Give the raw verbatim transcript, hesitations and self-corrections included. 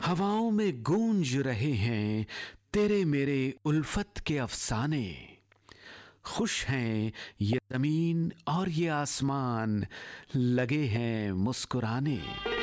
हवाओं में गूंज रहे हैं तेरे मेरे उल्फत के अफसाने। खुश हैं ये ज़मीन और ये आसमान, लगे हैं मुस्कुराने।